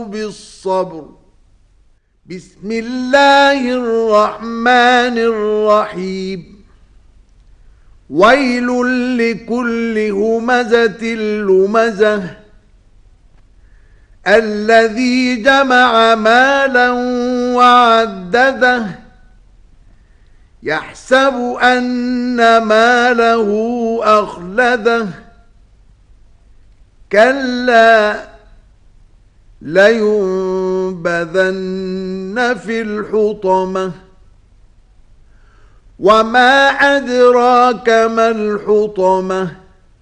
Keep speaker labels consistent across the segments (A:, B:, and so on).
A: بالصبر. بسم الله الرحمن الرحيم. ويل لكل همزة لمزة الذي جمع مالا وعدده يحسب أن ماله أخلده كلا لينبذن في الحطمة وما أدراك ما الحطمة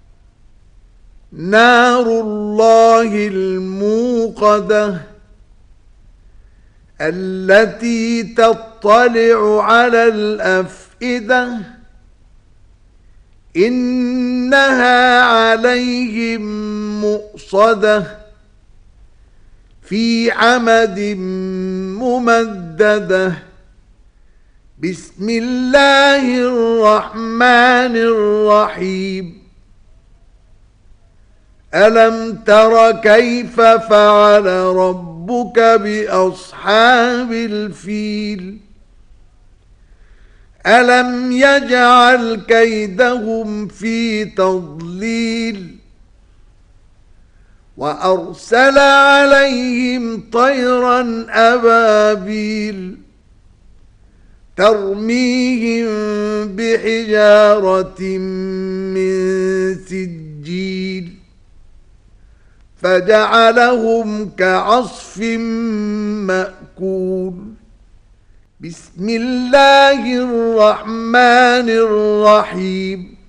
A: نار الله الموقدة التي تطلع على الأفئدة إنها عليهم مؤصدة في عمد ممددة. بسم الله الرحمن الرحيم. ألم تر كيف فعل ربك بأصحاب الفيل ألم يجعل كيدهم في تضليل وأرسل عليهم طيرا أبابيل ترميهم بحجارة من سجيل فجعلهم كعصف مأكول. بسم الله الرحمن الرحيم.